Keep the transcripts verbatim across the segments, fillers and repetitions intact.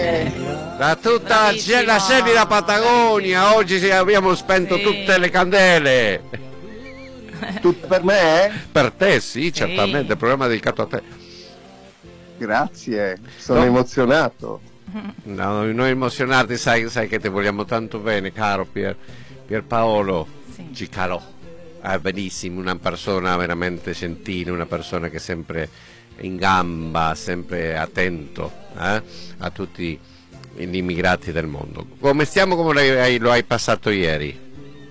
Da tutta Bravissimo. la gelida Patagonia, oggi sì, abbiamo spento Sì. tutte le candele. Tutto per me? Per te sì, Sì. certamente, il programma è dedicato a te. Grazie, sono No. emozionato. No, non emozionarti, sai, sai che ti vogliamo tanto bene, caro Pier, Pierpaolo Sì. Cicalò. È benissimo, una persona veramente gentile, una persona che è sempre in gamba, sempre attento eh, a tutti gli immigrati del mondo. Come stiamo, come lo hai, lo hai passato ieri?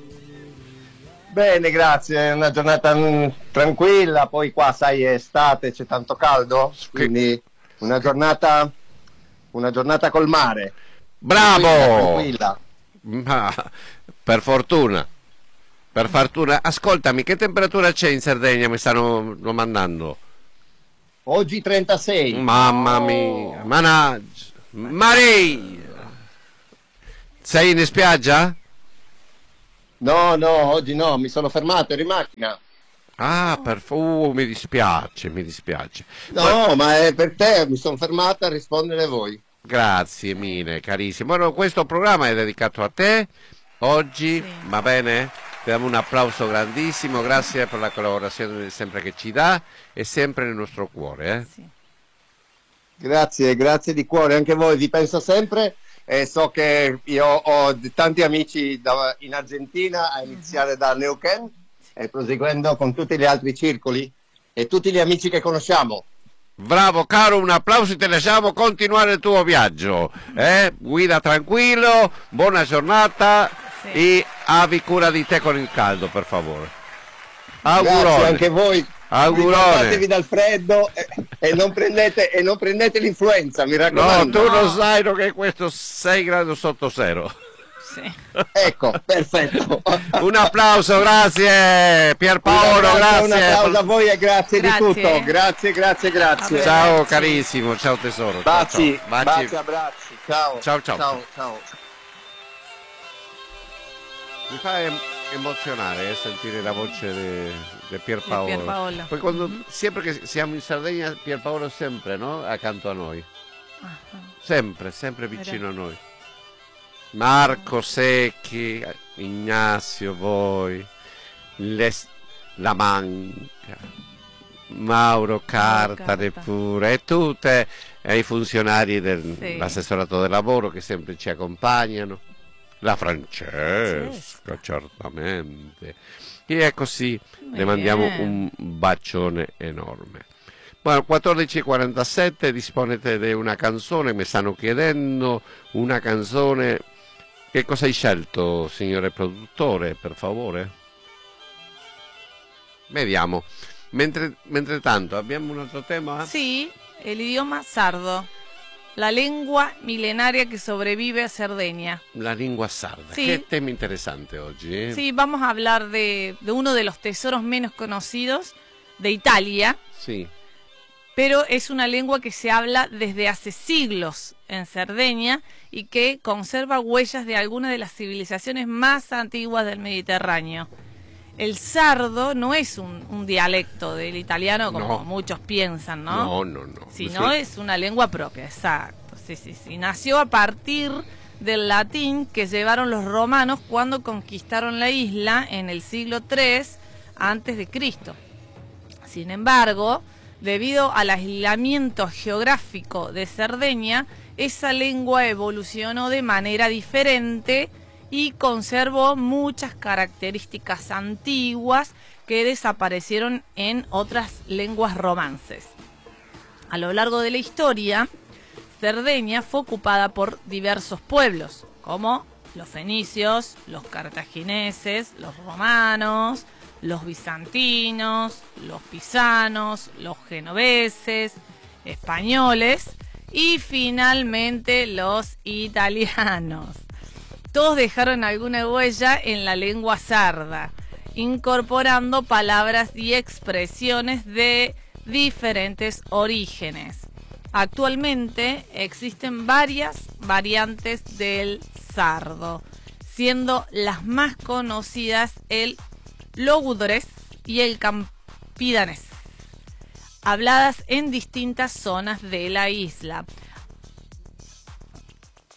Bene, grazie, è una giornata mm, tranquilla, poi qua sai è estate, c'è tanto caldo, quindi una giornata, una giornata col mare. Bravo! Tranquilla, tranquilla. Ma, per fortuna, per fortuna. Ascoltami, che temperatura c'è in Sardegna? Mi stanno domandando. Oggi trentasei. Mamma mia, managgia, Maria, sei in spiaggia? No, no, oggi no, mi sono fermato, ero in macchina. Ah, per uh, mi dispiace, mi dispiace. No, ma è per te, mi sono fermata a rispondere a voi. Grazie mille, carissimo. Bueno, questo programma è dedicato a te oggi, Sì. va bene? Ti diamo un applauso grandissimo, grazie per la collaborazione sempre che ci dà e sempre nel nostro cuore. Eh? Sì. Grazie, grazie di cuore, anche voi, vi penso sempre e so che io ho d- tanti amici da- in Argentina, a iniziare da Neuquén e proseguendo con tutti gli altri circoli e tutti gli amici che conosciamo. Bravo caro, un applauso e te lasciamo continuare il tuo viaggio. Eh? Guida tranquillo, buona giornata Sì. e abbi cura di te con il caldo, per favore. Grazie Augurone. anche voi. Augurone. Guardatevi dal freddo e, e non prendete, e non prendete l'influenza, mi No, raccomando. tu No. lo sai no, che questo sei gradi sotto zero. Sì. Ecco, perfetto. Un applauso, grazie Pierpaolo, Un grazie. applauso a voi e grazie, Grazie. di tutto. Grazie, grazie, grazie. Ciao Grazie. carissimo, ciao tesoro. Ciao, Baci, ciao. baci, abbracci. Ciao. Ciao, ciao. Ciao, ciao. Mi fa em- emozionare eh, sentire la voce di Pierpaolo. Di Pierpaolo. Poi quando, Mhm. sempre che siamo in Sardegna, Pierpaolo è sempre, no? Accanto a noi. Ah, Sempre, sempre vicino a noi. Marco Secchi, Ignazio, voi, Les- La Manca, Mauro Cartane Carta. pure, e tutte e i funzionari dell'assessorato Sì. del lavoro che sempre ci accompagnano. La Francesca, Francesca. certamente. E così le Bene. mandiamo un bacione enorme. Bueno, quattordici e quarantasette, disponete di una canzone, mi stanno chiedendo una canzone. Che cosa hai scelto, signore produttore, per favore? Vediamo. Mentre, mentre tanto, abbiamo un altro tema? Sí, el idioma sardo, la lengua milenaria que sobrevive a Cerdeña. La lingua sarda. Sì. Che tema interessante oggi. Eh? Sí, vamos a hablar de, de uno de los tesoros menos conocidos de Italia, Sì. pero es una lengua que se habla desde hace siglos en Cerdeña y que conserva huellas de algunas de las civilizaciones más antiguas del Mediterráneo. El sardo no es un, un dialecto del italiano como No. muchos piensan, ¿no? No, no, no. Sino es una lengua propia, exacto. Sí, sí, sí. Nació a partir del latín que llevaron los romanos cuando conquistaron la isla en el siglo tres antes de Cristo. Sin embargo, debido al aislamiento geográfico de Cerdeña, esa lengua evolucionó de manera diferente y conservó muchas características antiguas que desaparecieron en otras lenguas romances. A lo largo de la historia, Cerdeña fue ocupada por diversos pueblos, como los fenicios, los cartagineses, los romanos, los bizantinos, los pisanos, los genoveses, españoles y finalmente los italianos. Todos dejaron alguna huella en la lengua sarda, incorporando palabras y expresiones de diferentes orígenes. Actualmente existen varias variantes del sardo, siendo las más conocidas el logudores y el campidanés, habladas en distintas zonas de la isla.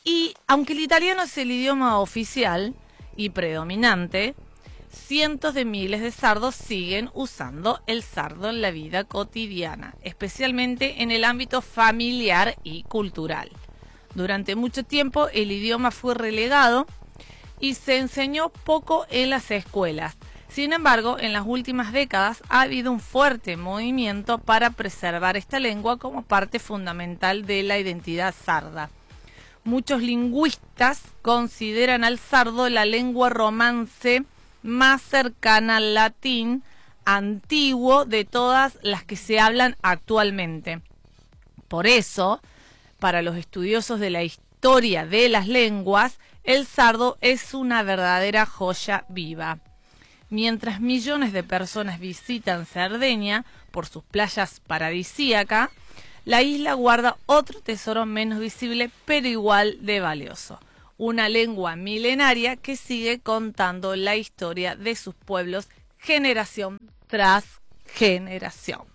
Y aunque el italiano es el idioma oficial y predominante, cientos de miles de sardos siguen usando el sardo en la vida cotidiana, especialmente en el ámbito familiar y cultural. Durante mucho tiempo el idioma fue relegado y se enseñó poco en las escuelas. Sin embargo, en las últimas décadas ha habido un fuerte movimiento para preservar esta lengua como parte fundamental de la identidad sarda. Muchos lingüistas consideran al sardo la lengua romance más cercana al latín antiguo de todas las que se hablan actualmente. Por eso, para los estudiosos de la historia de las lenguas, el sardo es una verdadera joya viva. Mientras millones de personas visitan Cerdeña por sus playas paradisíacas, la isla guarda otro tesoro menos visible pero igual de valioso. Una lengua milenaria que sigue contando la historia de sus pueblos generación tras generación.